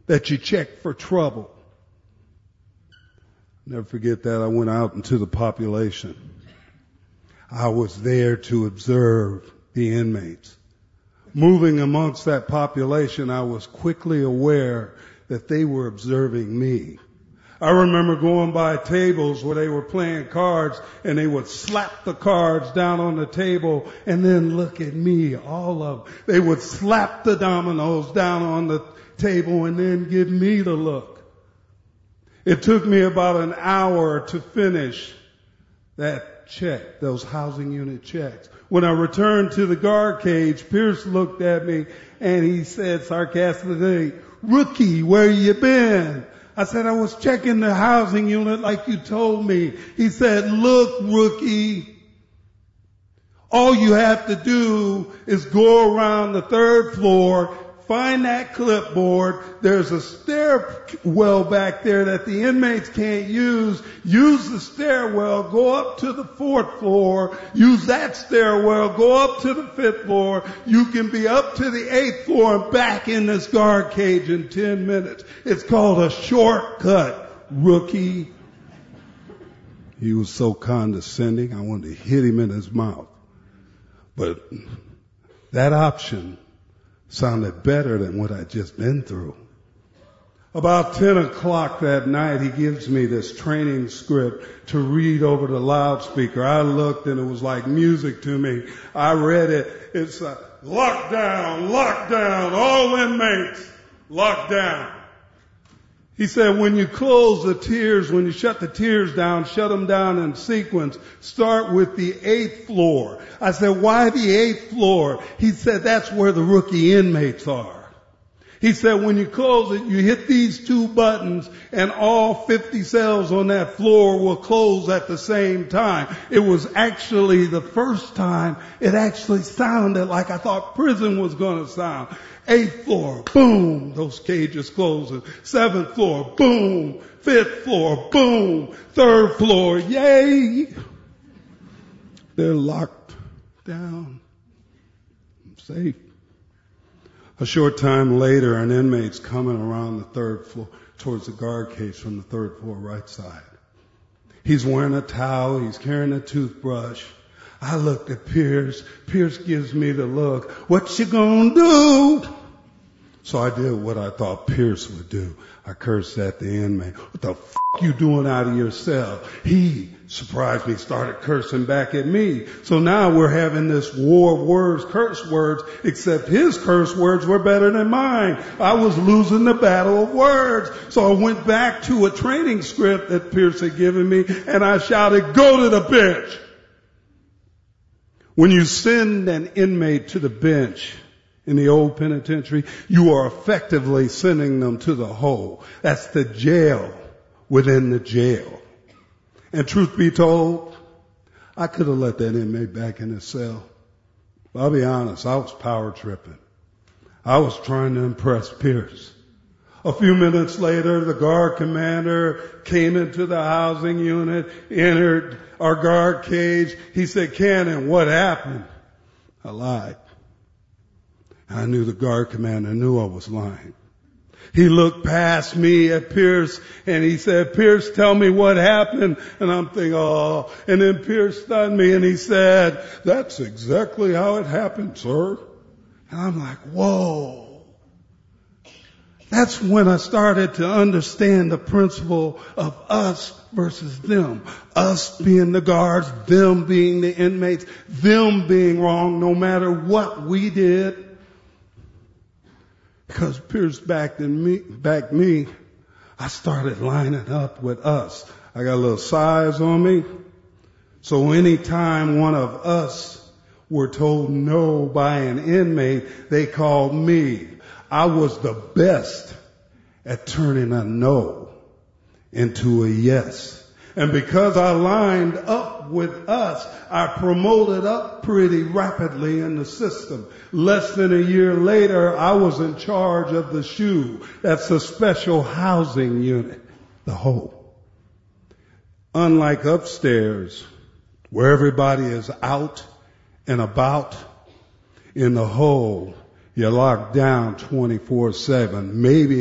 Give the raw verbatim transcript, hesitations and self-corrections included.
that you check for trouble. Never forget that. I went out into the population. I was there to observe the inmates. Moving amongst that population, I was quickly aware that they were observing me. I remember going by tables where they were playing cards and they would slap the cards down on the table and then look at me, all of them. They would slap the dominoes down on the table and then give me the look. It took me about an hour to finish that check, those housing unit checks. When I returned to the guard cage, Pierce looked at me and he said sarcastically, "Rookie, where you been?" I said, "I was checking the housing unit like you told me." He said, "Look, rookie, all you have to do is go around the third floor, find that clipboard. There's a stairwell back there that the inmates can't use. Use the stairwell, go up to the fourth floor. Use that stairwell, go up to the fifth floor. You can be up to the eighth floor and back in this guard cage in ten minutes. It's called a shortcut, rookie." He was so condescending, I wanted to hit him in his mouth. But that option sounded better than what I'd just been through. About ten o'clock that night, he gives me this training script to read over the loudspeaker. I looked and it was like music to me. I read it. It's a lockdown, lockdown, all inmates, lockdown. He said, when you close the tiers, when you shut the tiers down, shut them down in sequence. Start with the eighth floor. I said, why the eighth floor? He said, that's where the rookie inmates are. He said, when you close it, you hit these two buttons and all fifty cells on that floor will close at the same time. It was actually the first time it actually sounded like I thought prison was going to sound. Eighth floor, boom, those cages closing. Seventh floor, boom. Fifth floor, boom. Third floor, yay. They're locked down. I'm safe. A short time later, an inmate's coming around the third floor towards the guard cage from the third floor right side. He's wearing a towel. He's carrying a toothbrush. I looked at Pierce. Pierce gives me the look. "What you gonna do?" So I did what I thought Pierce would do. I cursed at the inmate. "What the f*** you doing out of your cell?" He surprised me, started cursing back at me. So now we're having this war of words, curse words, except his curse words were better than mine. I was losing the battle of words. So I went back to a training script that Pierce had given me and I shouted, "Go to the bench." When you send an inmate to the bench in the old penitentiary, you are effectively sending them to the hole. That's the jail within the jail. And truth be told, I could have let that inmate back in his cell. I'll be honest, I was power tripping. I was trying to impress Pierce. A few minutes later, the guard commander came into the housing unit, entered our guard cage. He said, "Cannon, what happened?" I lied. I knew the guard commander knew I was lying. He looked past me at Pierce and he said, "Pierce, tell me what happened." And I'm thinking, oh. And then Pierce stunned me and he said, "That's exactly how it happened, sir." And I'm like, whoa. That's when I started to understand the principle of us versus them. Us being the guards, them being the inmates, them being wrong no matter what we did. Because Pierce backed me, backed me, I started lining up with us. I got a little size on me. So anytime one of us were told no by an inmate, they called me. I was the best at turning a no into a yes. And because I lined up with us, I promoted up pretty rapidly in the system. Less than a year later, I was in charge of the S H U. That's a special housing unit, the hole. Unlike upstairs, where everybody is out and about, in the hole, you're locked down twenty-four seven, maybe